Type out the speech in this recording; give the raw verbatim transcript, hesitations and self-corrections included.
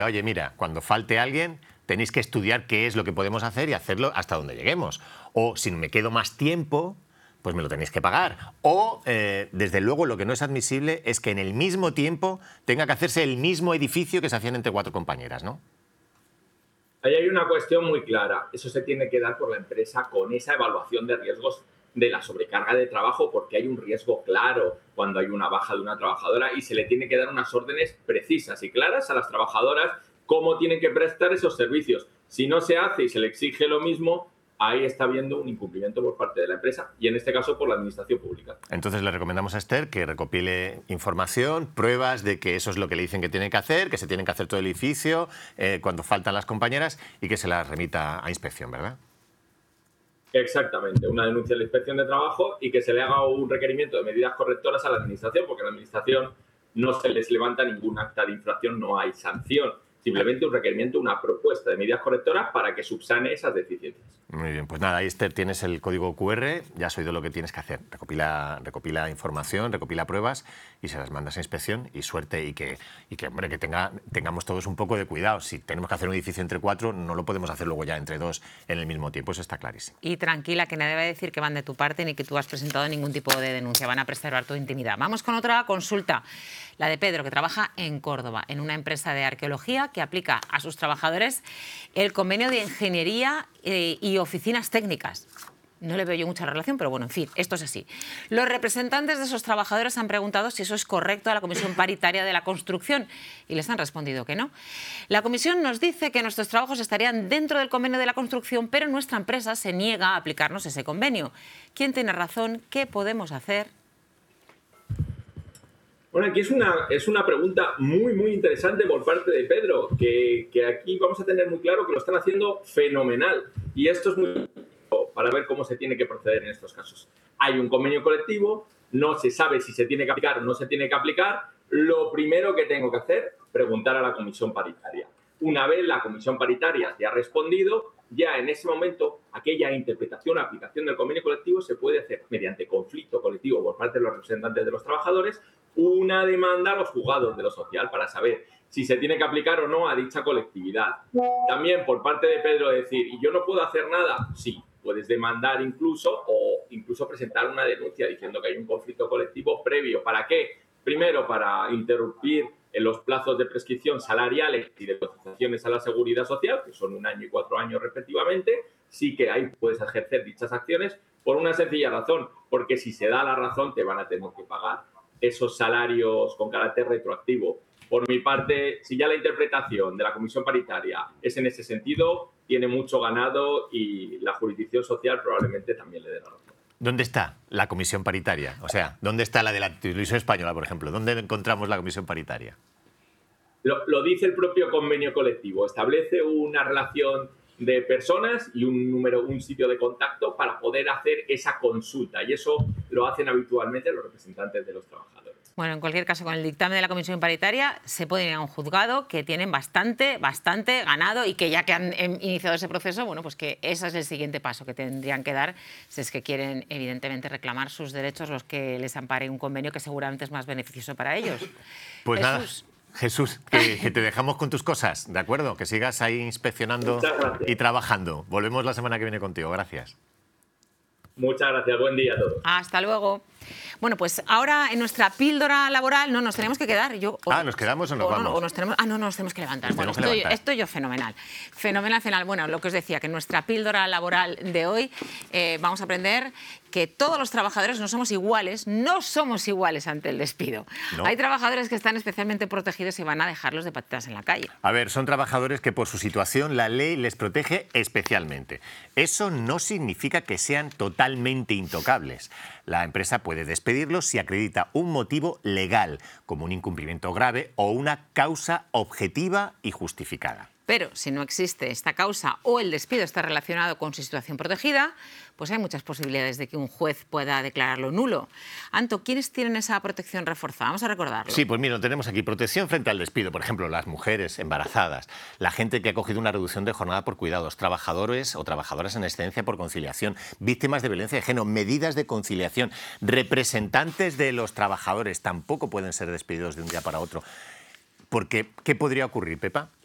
Oye, mira, cuando falte alguien, tenéis que estudiar qué es lo que podemos hacer y hacerlo hasta donde lleguemos. O si me quedo más tiempo, pues me lo tenéis que pagar. O, eh, desde luego, lo que no es admisible es que en el mismo tiempo tenga que hacerse el mismo edificio que se hacían entre cuatro compañeras, ¿no? Ahí hay una cuestión muy clara. Eso se tiene que dar por la empresa con esa evaluación de riesgos de la sobrecarga de trabajo, porque hay un riesgo claro cuando hay una baja de una trabajadora y se le tiene que dar unas órdenes precisas y claras a las trabajadoras cómo tienen que prestar esos servicios. Si no se hace y se le exige lo mismo, ahí está habiendo un incumplimiento por parte de la empresa y en este caso por la administración pública. Entonces le recomendamos a Esther que recopile información, pruebas de que eso es lo que le dicen que tiene que hacer, que se tienen que hacer todo el edificio eh, cuando faltan las compañeras y que se las remita a inspección, ¿verdad? Exactamente, una denuncia a la inspección de trabajo y que se le haga un requerimiento de medidas correctoras a la administración, porque a la administración no se les levanta ningún acta de infracción, no hay sanción. Simplemente un requerimiento, una propuesta de medidas correctoras para que subsane esas deficiencias. Muy bien, pues nada, ahí, Esther, tienes el código cu erre, ya has oído lo que tienes que hacer. Recopila, recopila información, recopila pruebas y se las mandas a inspección y suerte y que, y que hombre, que tenga, tengamos todos un poco de cuidado. Si tenemos que hacer un edificio entre cuatro, no lo podemos hacer luego ya entre dos en el mismo tiempo, eso está clarísimo. Y tranquila, que nadie va a decir que van de tu parte ni que tú has presentado ningún tipo de denuncia, van a preservar tu intimidad. Vamos con otra consulta, la de Pedro, que trabaja en Córdoba, en una empresa de arqueología que aplica a sus trabajadores el convenio de ingeniería eh, y oficinas técnicas. No le veo yo mucha relación, pero bueno, en fin, esto es así. Los representantes de esos trabajadores han preguntado si eso es correcto a la Comisión Paritaria de la Construcción y les han respondido que no. La comisión nos dice que nuestros trabajos estarían dentro del convenio de la construcción, pero nuestra empresa se niega a aplicarnos ese convenio. ¿Quién tiene razón? ¿Qué podemos hacer? Bueno, aquí es una, es una pregunta muy, muy interesante por parte de Pedro, que, que aquí vamos a tener muy claro que lo están haciendo fenomenal. Y esto es muy para ver cómo se tiene que proceder en estos casos. Hay un convenio colectivo, no se sabe si se tiene que aplicar o no se tiene que aplicar. Lo primero que tengo que hacer, preguntar a la comisión paritaria. Una vez la comisión paritaria te ha respondido, ya en ese momento aquella interpretación o aplicación del convenio colectivo se puede hacer mediante conflicto colectivo por parte de los representantes de los trabajadores, una demanda a los juzgados de lo social para saber si se tiene que aplicar o no a dicha colectividad. También por parte de Pedro decir, ¿y yo no puedo hacer nada? Sí, puedes demandar incluso o incluso presentar una denuncia diciendo que hay un conflicto colectivo previo. ¿Para qué? Primero, para interrumpir en los plazos de prescripción salariales y de cotizaciones a la Seguridad Social, que son un año y cuatro años respectivamente, sí que ahí puedes ejercer dichas acciones por una sencilla razón, porque si se da la razón te van a tener que pagar esos salarios con carácter retroactivo. Por mi parte, si ya la interpretación de la Comisión Paritaria es en ese sentido, tiene mucho ganado y la jurisdicción social probablemente también le dé la razón. ¿Dónde está la comisión paritaria? O sea, ¿dónde está la de la televisión española, por ejemplo? ¿Dónde encontramos la comisión paritaria? Lo, lo dice el propio convenio colectivo. Establece una relación de personas y un número, un sitio de contacto para poder hacer esa consulta. Y eso lo hacen habitualmente los representantes de los trabajadores. Bueno, en cualquier caso, con el dictamen de la comisión paritaria se pueden ir a un juzgado que tienen bastante, bastante ganado y que ya que han iniciado ese proceso, bueno, pues que ese es el siguiente paso que tendrían que dar si es que quieren, evidentemente, reclamar sus derechos, los que les ampare un convenio que seguramente es más beneficioso para ellos. Pues Jesús. nada. Jesús, que, que te dejamos con tus cosas, ¿de acuerdo? Que sigas ahí inspeccionando y trabajando. Volvemos la semana que viene contigo. Gracias. Muchas gracias. Buen día a todos. Hasta luego. Bueno, pues ahora en nuestra píldora laboral no nos tenemos que quedar. Yo, o, ah, ¿nos quedamos o nos o vamos? No, o nos tenemos, ah, no, no, nos tenemos que levantar. Bueno, que estoy, levantar. estoy yo fenomenal. Fenomenal, fenomenal. Bueno, lo que os decía, que en nuestra píldora laboral de hoy eh, vamos a aprender que todos los trabajadores no somos iguales, no somos iguales ante el despido. ¿No? Hay trabajadores que están especialmente protegidos y van a dejarlos de patitas en la calle. A ver, son trabajadores que por su situación la ley les protege especialmente. Eso no significa que sean totalmente intocables. La empresa puede despedirlos si acredita un motivo legal, como un incumplimiento grave o una causa objetiva y justificada. Pero si no existe esta causa o el despido está relacionado con su situación protegida, pues hay muchas posibilidades de que un juez pueda declararlo nulo. Anto, ¿quiénes tienen esa protección reforzada? Vamos a recordarlo. Sí, pues mira, tenemos aquí protección frente al despido. Por ejemplo, las mujeres embarazadas, la gente que ha cogido una reducción de jornada por cuidados, trabajadores o trabajadoras en excedencia por conciliación, víctimas de violencia de género, medidas de conciliación, representantes de los trabajadores tampoco pueden ser despedidos de un día para otro. Porque, ¿qué podría ocurrir, Pepa?